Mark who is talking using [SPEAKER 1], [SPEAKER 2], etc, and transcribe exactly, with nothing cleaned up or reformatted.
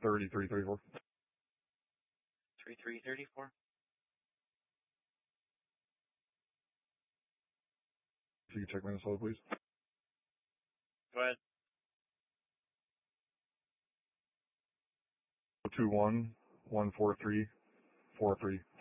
[SPEAKER 1] thirty-three thirty-four.
[SPEAKER 2] thirty-three thirty-four.
[SPEAKER 1] If you can check Minnesota, please.
[SPEAKER 2] Go ahead.
[SPEAKER 1] two one one four three four three.